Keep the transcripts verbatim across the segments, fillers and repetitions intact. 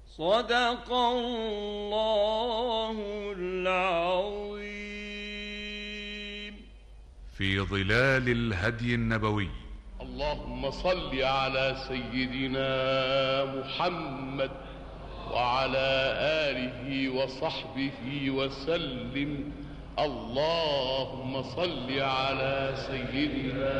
صدق الله العظيم. في ظلال الهدي النبوي. اللهم صل على سيدنا محمد وعلى آله وصحبه وسلم. اللهم صل على سيدنا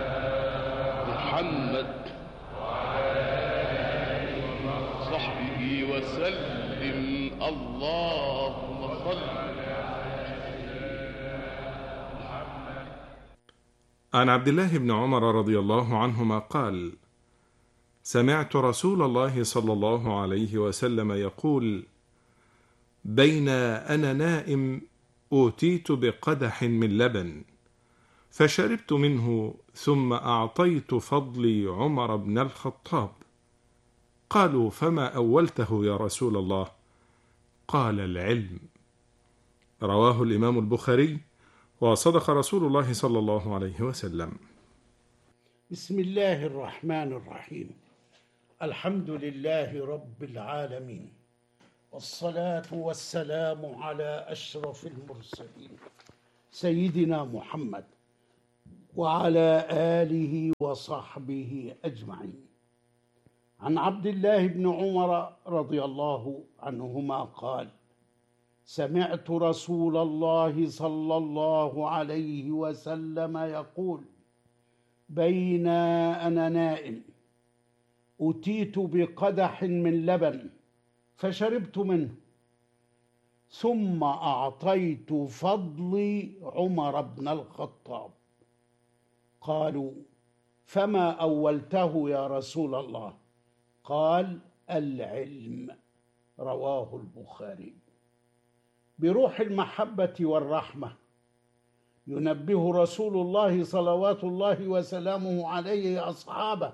محمد وعلى آله وصحبه وسلم. اللهم صل على سيدنا محمد. عن عبد الله بن عمر رضي الله عنهما قال: سمعت رسول الله صلى الله عليه وسلم يقول: بين أنا نائم أوتيت بقدح من لبن فشربت منه ثم أعطيت فضلي عمر بن الخطاب. قالوا: فما أولته يا رسول الله؟ قال: العلم. رواه الإمام البخاري. وصدق رسول الله صلى الله عليه وسلم. بسم الله الرحمن الرحيم. الحمد لله رب العالمين، والصلاة والسلام على أشرف المرسلين سيدنا محمد وعلى آله وصحبه أجمعين. عن عبد الله بن عمر رضي الله عنهما قال: سمعت رسول الله صلى الله عليه وسلم يقول: بين أنا نائم أتيت بقدح من لبن فشربت منه ثم أعطيت فضلي عمر بن الخطاب. قالوا: فما أولته يا رسول الله؟ قال: العلم. رواه البخاري. بروح المحبة والرحمة ينبه رسول الله صلوات الله وسلامه عليه أصحابه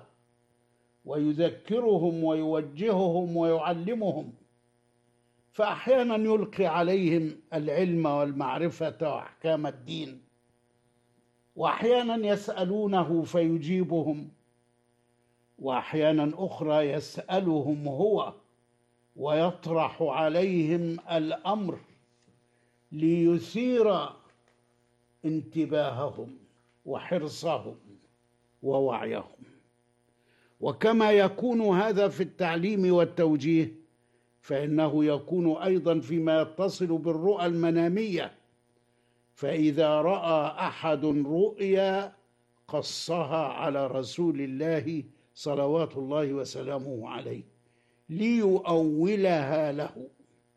ويذكرهم ويوجههم ويعلمهم، فأحيانا يلقي عليهم العلم والمعرفة وأحكام الدين، وأحيانا يسألونه فيجيبهم، وأحيانا أخرى يسألهم هو ويطرح عليهم الأمر ليثير انتباههم وحرصهم ووعيهم. وكما يكون هذا في التعليم والتوجيه، فإنه يكون أيضا فيما يتصل بالرؤى المنامية، فإذا رأى أحد رؤيا قصها على رسول الله صلوات الله وسلامه عليه ليؤولها له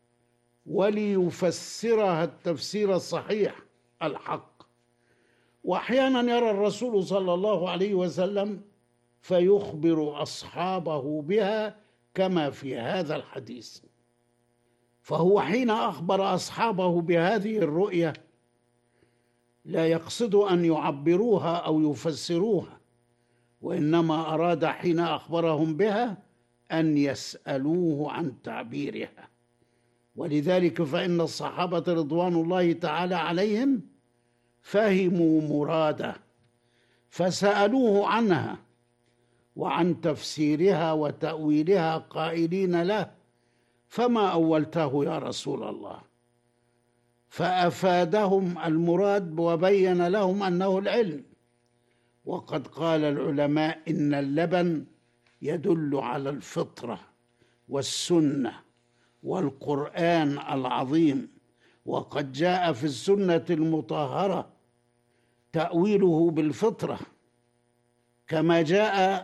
وليفسرها التفسير الصحيح الحق. وأحيانا يرى الرسول صلى الله عليه وسلم فيخبر أصحابه بها كما في هذا الحديث. فهو حين أخبر أصحابه بهذه الرؤيا لا يقصد أن يعبروها أو يفسروها، وإنما أراد حين أخبرهم بها أن يسألوه عن تعبيرها. ولذلك فإن الصحابة رضوان الله تعالى عليهم فهموا مراده فسألوه عنها وعن تفسيرها وتأويلها قائلين له: فما أولته يا رسول الله؟ فأفادهم المراد وبين لهم أنه العلم. وقد قال العلماء إن اللبن يدل على الفطرة والسنة والقرآن العظيم، وقد جاء في السنة المطهرة تأويله بالفطرة، كما جاء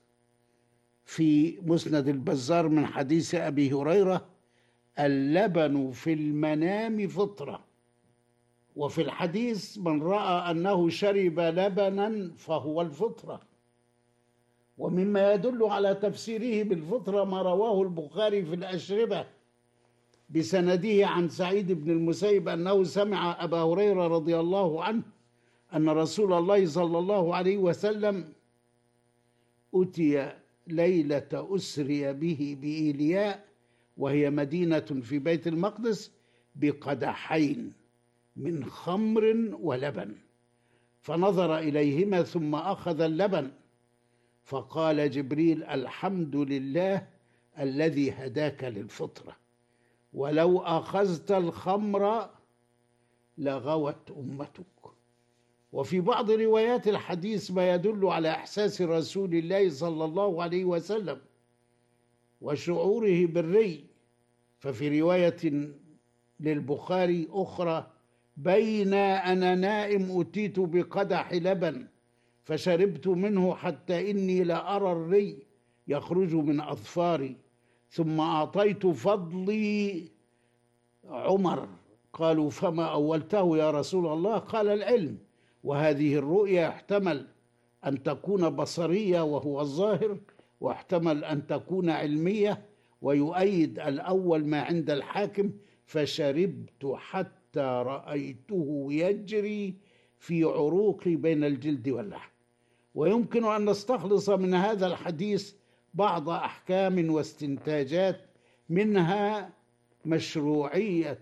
في مسند البزار من حديث أبي هريرة: اللبن في المنام فطرة. وفي الحديث: من رأى أنه شرب لبنا فهو الفطرة. ومما يدل على تفسيره بالفطرة ما رواه البخاري في الأشربة بسنده عن سعيد بن المسيب أنه سمع أبا هريرة رضي الله عنه أن رسول الله صلى الله عليه وسلم أتي ليلة أسري به بإيلياء وهي مدينة في بيت المقدس بقدحين من خمر ولبن، فنظر إليهما ثم أخذ اللبن فقال جبريل: الحمد لله الذي هداك للفطرة، ولو أخذت الخمر لغوت أمتك. وفي بعض روايات الحديث ما يدل على إحساس رسول الله صلى الله عليه وسلم وشعوره بالري، ففي رواية للبخاري أخرى: بين أنا نائم أتيت بقدح لبن فشربت منه حتى إني لأرى الري يخرج من أظفاري، ثم أعطيت فضلي عمر. قالوا: فما أولته يا رسول الله؟ قال: العلم. وهذه الرؤيا يحتمل أن تكون بصرية وهو الظاهر، واحتمل أن تكون علمية، ويؤيد الأول ما عند الحاكم: فشربت حتى رأيته يجري في عروقي بين الجلد واللحم. ويمكن أن نستخلص من هذا الحديث بعض أحكام واستنتاجات، منها مشروعية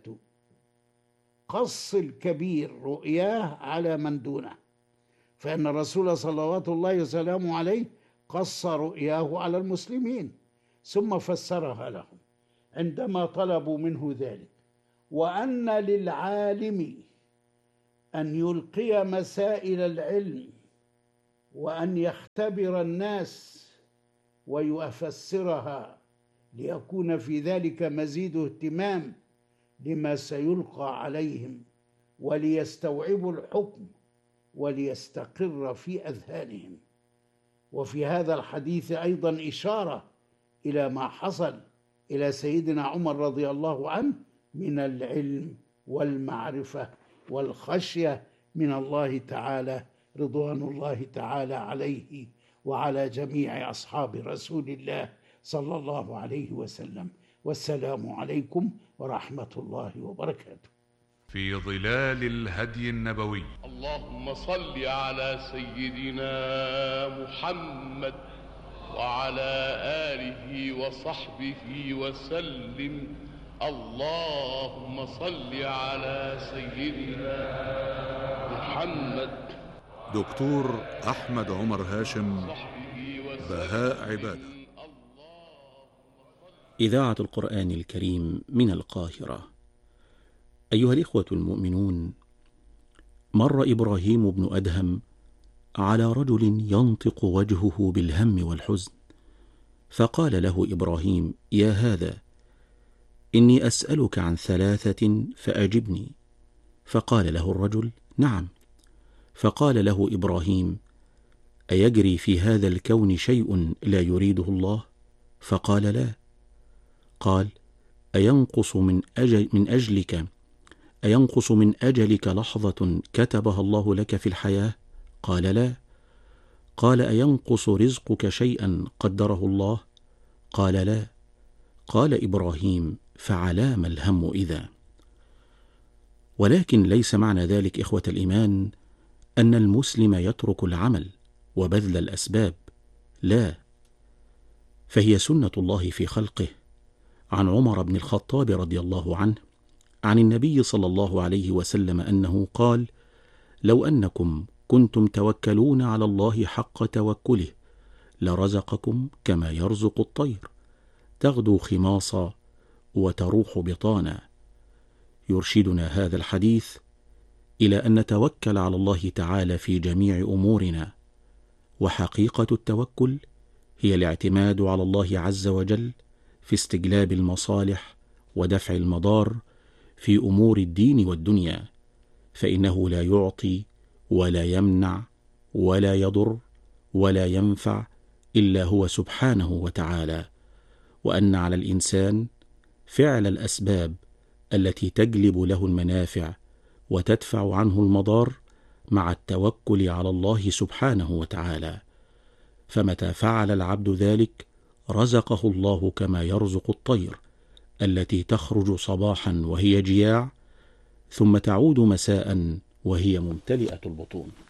قص الكبير رؤياه على من دونه، فإن الرسول صلوات الله وسلامه عليه قص رؤياه على المسلمين ثم فسرها لهم عندما طلبوا منه ذلك، وأن للعالم أن يلقي مسائل العلم وأن يختبر الناس ويفسرها، ليكون في ذلك مزيد اهتمام لما سيلقى عليهم، وليستوعبوا الحكم وليستقر في أذهانهم. وفي هذا الحديث أيضا إشارة إلى ما حصل إلى سيدنا عمر رضي الله عنه من العلم والمعرفة والخشية من الله تعالى، رضوان الله تعالى عليه وعلى جميع أصحاب رسول الله صلى الله عليه وسلم. والسلام عليكم ورحمة الله وبركاته. في ظلال الهدي النبوي. اللهم صل على سيدنا محمد وعلى آله وصحبه وسلم. اللهم صل على سيدنا محمد. دكتور أحمد عمر هاشم، بهاء عبادة. إذاعة القرآن الكريم من القاهرة. أيها الإخوة المؤمنون، مر إبراهيم بن أدهم على رجل ينطق وجهه بالهم والحزن، فقال له إبراهيم: يا هذا، إني أسألك عن ثلاثة فأجبني. فقال له الرجل: نعم. فقال له إبراهيم: أيجري في هذا الكون شيء لا يريده الله؟ فقال: لا. قال: أينقص من أجل من أجلك أينقص من أجلك لحظة كتبها الله لك في الحياة؟ قال: لا. قال: أينقص رزقك شيئا قدره الله؟ قال: لا. قال إبراهيم: فعلام الهم إذا؟ ولكن ليس معنى ذلك إخوة الإيمان أن المسلم يترك العمل وبذل الأسباب، لا، فهي سنة الله في خلقه. عن عمر بن الخطاب رضي الله عنه عن النبي صلى الله عليه وسلم أنه قال: لو أنكم كنتم توكلون على الله حق توكله لرزقكم كما يرزق الطير، تغدو خماصا وتروح بطانا. يرشدنا هذا الحديث إلى أن نتوكل على الله تعالى في جميع أمورنا، وحقيقة التوكل هي الاعتماد على الله عز وجل في استجلاب المصالح ودفع المضار في أمور الدين والدنيا، فإنه لا يعطي ولا يمنع ولا يضر ولا ينفع إلا هو سبحانه وتعالى، وأن على الإنسان فعل الأسباب التي تجلب له المنافع وتدفع عنه المضار مع التوكل على الله سبحانه وتعالى. فمتى فعل العبد ذلك رزقه الله كما يرزق الطير التي تخرج صباحا وهي جياع، ثم تعود مساء وهي ممتلئة البطون.